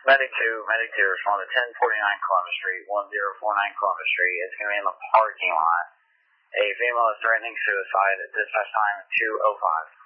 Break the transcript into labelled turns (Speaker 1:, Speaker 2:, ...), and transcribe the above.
Speaker 1: Medic 2, respond to 1049 Columbus Street, 1049 Columbus Street. It's going to be in the parking lot. A female is threatening suicide at dispatch time 2:05.